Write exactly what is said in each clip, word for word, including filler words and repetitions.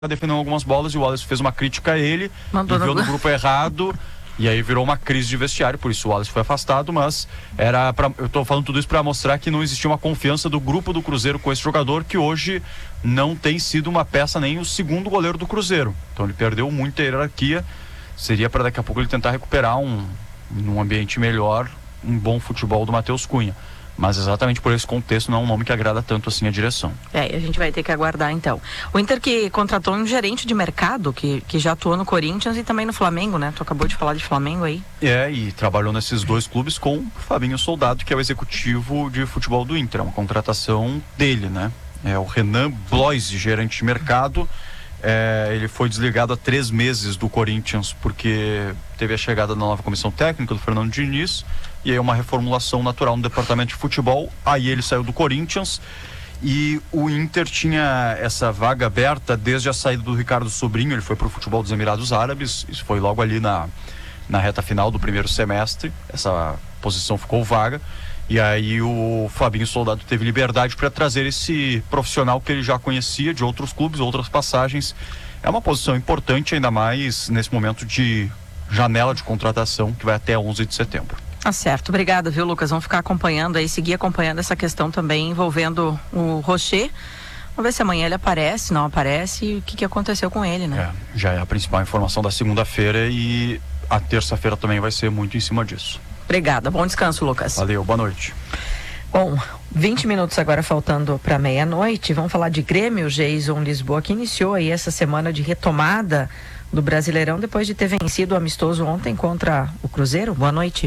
defendendo algumas bolas e o Wallace fez uma crítica a ele, Mandou enviou no... no grupo errado e aí virou uma crise de vestiário, por isso o Wallace foi afastado, mas era pra, eu tô falando tudo isso para mostrar que não existia uma confiança do grupo do Cruzeiro com esse jogador, que hoje não tem sido uma peça nem o segundo goleiro do Cruzeiro, então ele perdeu muita hierarquia. Seria para daqui a pouco ele tentar recuperar um, num ambiente melhor, um bom futebol do Matheus Cunha. Mas exatamente por esse contexto não é um nome que agrada tanto assim a direção. É, a gente vai ter que aguardar então. O Inter que contratou um gerente de mercado que, que já atuou no Corinthians e também no Flamengo, né? Tu acabou de falar de Flamengo aí. É, e trabalhou nesses dois clubes com o Fabinho Soldado, que é o executivo de futebol do Inter. É uma contratação dele, né? É o Renan Bloise, gerente de mercado. É, ele foi desligado há três meses do Corinthians porque teve a chegada da nova comissão técnica do Fernando Diniz e aí uma reformulação natural no departamento de futebol. Aí ele saiu do Corinthians e o Inter tinha essa vaga aberta desde a saída do Ricardo Sobrinho. Ele foi para o futebol dos Emirados Árabes, isso foi logo ali na, na reta final do primeiro semestre. Essa posição ficou vaga. E aí o Fabinho Soldado teve liberdade para trazer esse profissional que ele já conhecia de outros clubes, outras passagens. É uma posição importante, ainda mais nesse momento de janela de contratação que vai até onze de setembro. Tá certo, obrigada, viu, Lucas? Vamos ficar acompanhando aí, seguir acompanhando essa questão também envolvendo o Rocher. Vamos ver se amanhã ele aparece, não aparece e o que, que aconteceu com ele, né? É, já é a principal informação da segunda-feira e a terça-feira também vai ser muito em cima disso. Obrigada, bom descanso, Lucas. Valeu, boa noite. Bom, vinte minutos agora faltando para meia-noite, vamos falar de Grêmio. Jason Lisboa, que iniciou aí essa semana de retomada do Brasileirão depois de ter vencido o amistoso ontem contra o Cruzeiro. Boa noite.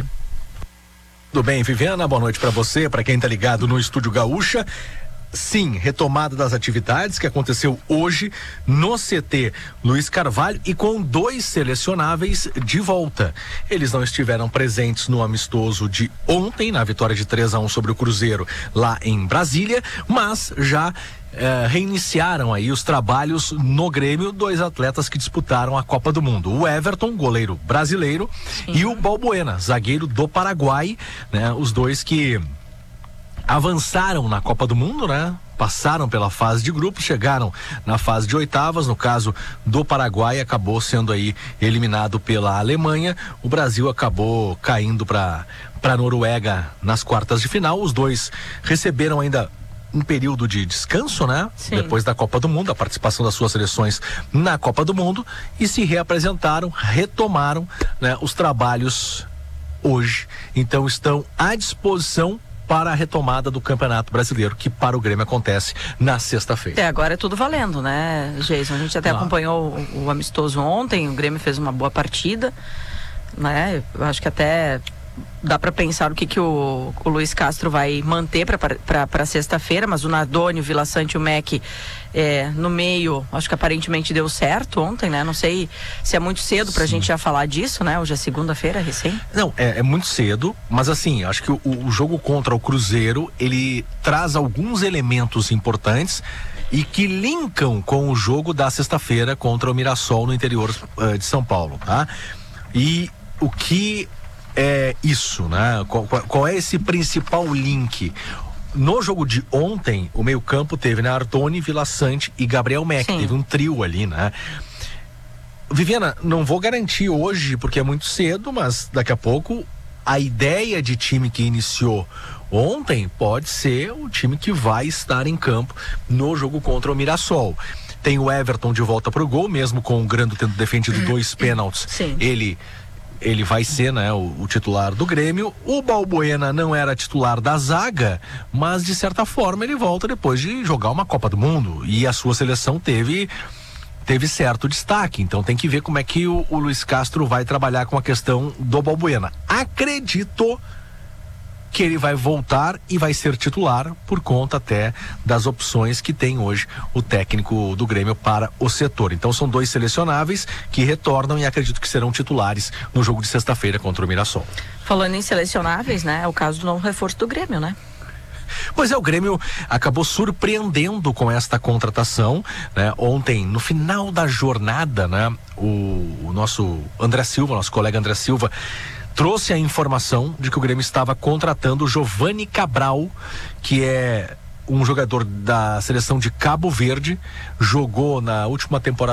Tudo bem, Viviana? Boa noite para você, para quem tá ligado no Estúdio Gaúcha. Sim, retomada das atividades que aconteceu hoje no C T Luiz Carvalho e com dois selecionáveis de volta. Eles não estiveram presentes no amistoso de ontem, na vitória de três a um sobre o Cruzeiro lá em Brasília, mas já eh, reiniciaram aí os trabalhos no Grêmio, dois atletas que disputaram a Copa do Mundo. O Everton, goleiro brasileiro, Sim. e o Balbuena, zagueiro do Paraguai, né? Os dois que avançaram na Copa do Mundo, né? Passaram pela fase de grupos, chegaram na fase de oitavas. No caso do Paraguai, acabou sendo aí eliminado pela Alemanha. O Brasil acabou caindo para para Noruega nas quartas de final. Os dois receberam ainda um período de descanso, né? Sim. Depois da Copa do Mundo, a participação das suas seleções na Copa do Mundo, e se reapresentaram, retomaram, né, os trabalhos hoje. Então estão à disposição para a retomada do Campeonato Brasileiro, que para o Grêmio acontece na sexta-feira. É, agora é tudo valendo, né, Jason? A gente até ah. acompanhou o, o amistoso ontem, o Grêmio fez uma boa partida, né? Eu acho que até dá para pensar o que, que o, o Luiz Castro vai manter para sexta-feira, mas o Nardoni, o Vila Sante e o Mac é, no meio, acho que aparentemente deu certo ontem, né? Não sei se é muito cedo pra Sim. gente já falar disso, né? Hoje é segunda-feira, recém. Não, é, é muito cedo, mas assim, acho que o, o jogo contra o Cruzeiro, ele traz alguns elementos importantes e que linkam com o jogo da sexta-feira contra o Mirassol no interior uh, de São Paulo, tá? E o que é isso, né? Qual, qual, qual é esse principal link? No jogo de ontem, o meio-campo teve, né, Nardoni, Vila Sante e Gabriel Mac. Sim. Teve um trio ali, né? Viviana, não vou garantir hoje porque é muito cedo, mas daqui a pouco a ideia de time que iniciou ontem pode ser o time que vai estar em campo no jogo contra o Mirassol. Tem o Everton de volta pro gol, mesmo com o Grando tendo defendido dois pênaltis. Sim. Ele ele vai ser, né, o, o titular do Grêmio. O Balbuena não era titular da zaga, mas de certa forma ele volta depois de jogar uma Copa do Mundo e a sua seleção teve teve certo destaque, então tem que ver como é que o, o Luiz Castro vai trabalhar com a questão do Balbuena. Acredito que ele vai voltar e vai ser titular por conta até das opções que tem hoje o técnico do Grêmio para o setor. Então são dois selecionáveis que retornam e acredito que serão titulares no jogo de sexta-feira contra o Mirassol. Falando em selecionáveis, né? É o caso do novo reforço do Grêmio, né? Pois é, o Grêmio acabou surpreendendo com esta contratação, né? Ontem, no final da jornada, né? O, o nosso André Silva, nosso colega André Silva, trouxe a informação de que o Grêmio estava contratando o Giovani Cabral, que é um jogador da seleção de Cabo Verde, jogou na última temporada